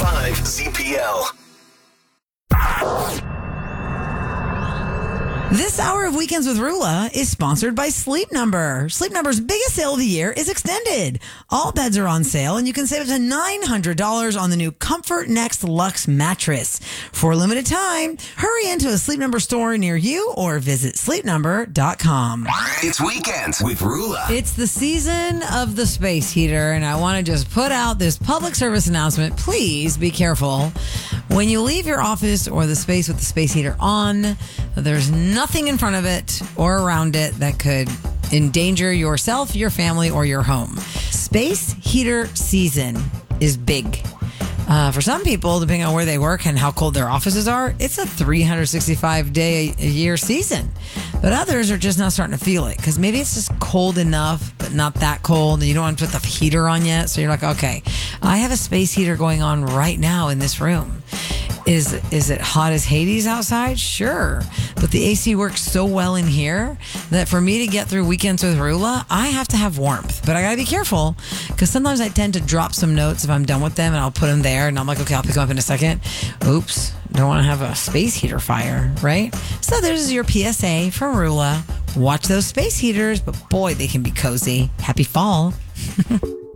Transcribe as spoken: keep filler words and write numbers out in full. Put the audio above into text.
five Z P L. This hour of Weekends with Rula is sponsored by Sleep Number. Sleep Number's biggest sale of the year is extended. All beds are on sale, and you can save up to nine hundred dollars on the new Comfort Next Luxe mattress. For a limited time, hurry into a Sleep Number store near you or visit sleep number dot com. It's Weekends with Rula. It's the season of the space heater, and I want to just put out this public service announcement. Please be careful when you leave your office or the space with the space heater on. There's nothing in front of it or around it that could endanger yourself, your family, or your home. Space heater season is big. Uh, for some people, depending on where they work and how cold their offices are, it's a three hundred sixty-five day a year season. But others are just now starting to feel it because maybe it's just cold enough, but not that cold, and you don't want to put the heater on yet. So you're like, okay, I have a space heater going on right now in this room. Is is it hot as Hades outside? Sure. But the A C works so well in here that for me to get through Weekends with Rula, I have to have warmth. But I got to be careful because sometimes I tend to drop some notes if I'm done with them and I'll put them there and I'm like, okay, I'll pick them up in a second. Oops. Don't want to have a space heater fire, right? So there's your P S A from Rula. Watch those space heaters, but boy, they can be cozy. Happy fall.